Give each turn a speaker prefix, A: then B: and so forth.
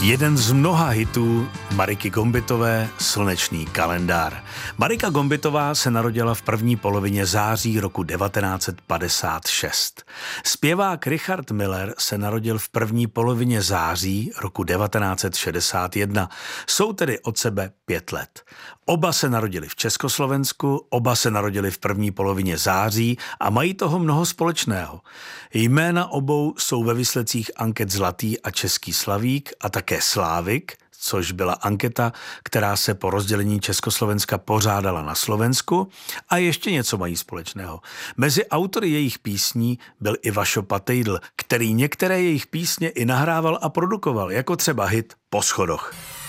A: Jeden z mnoha hitů Mariky Gombitové, Slunečný kalendár. Marika Gombitová se narodila v první polovině září roku 1956. Zpěvák Richard Miller se narodil v první polovině září roku 1961. Jsou tedy od sebe 5 let. Oba se narodili v Československu, oba se narodili v první polovině září a mají toho mnoho společného. Jména obou jsou ve výsledcích anket Zlatý a Český Slavík a také Slávik, což byla anketa, která se po rozdělení Československa pořádala na Slovensku, a ještě něco mají společného. Mezi autory jejich písní byl i Vašo Patejdl, který některé jejich písně i nahrával a produkoval, jako třeba hit Po schodoch.